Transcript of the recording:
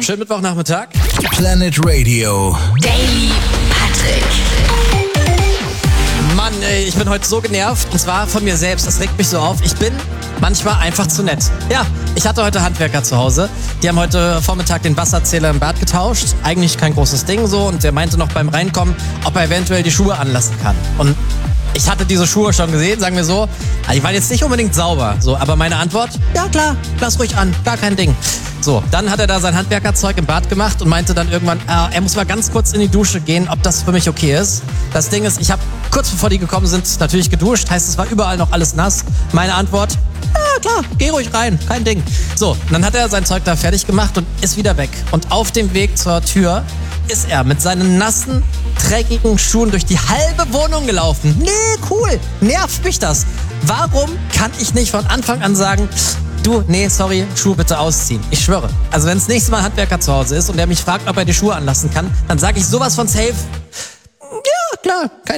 Schönen Mittwochnachmittag. Planet Radio. Daily Patrick. Mann, ey, ich bin heute so genervt. Und zwar von mir selbst. Das regt mich so auf. Ich bin manchmal einfach zu nett. Ja, ich hatte heute Handwerker zu Hause. Die haben heute Vormittag den Wasserzähler im Bad getauscht. Eigentlich kein großes Ding so. Und der meinte noch beim Reinkommen, ob er eventuell die Schuhe anlassen kann. Und ich hatte diese Schuhe schon gesehen, sagen wir so. Die waren jetzt nicht unbedingt sauber. So, aber meine Antwort, ja klar, lass ruhig an, gar kein Ding. So, dann hat er da sein Handwerkerzeug im Bad gemacht und meinte dann irgendwann, er muss mal ganz kurz in die Dusche gehen, ob das für mich okay ist. Das Ding ist, ich habe kurz bevor die gekommen sind, natürlich geduscht. Heißt, es war überall noch alles nass. Meine Antwort, ja klar, geh ruhig rein, kein Ding. So, und dann hat er sein Zeug da fertig gemacht und ist wieder weg. Und auf dem Weg zur Tür ist er mit seinen nassen, dreckigen Schuhen durch die halbe Wohnung gelaufen. Nee, cool, nervt mich das. Warum kann ich nicht von Anfang an sagen, du, nee, sorry, Schuhe bitte ausziehen. Ich schwöre. Also wenn das nächste Mal ein Handwerker zu Hause ist und der mich fragt, ob er die Schuhe anlassen kann, dann sage ich sowas von safe. Ja, klar, kein